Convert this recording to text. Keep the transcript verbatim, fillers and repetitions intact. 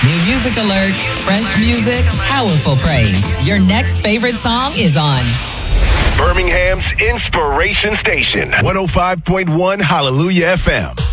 New music alert, fresh music, powerful praise. Your next favorite song is on Birmingham's Inspiration Station, one oh five point one Hallelujah F M.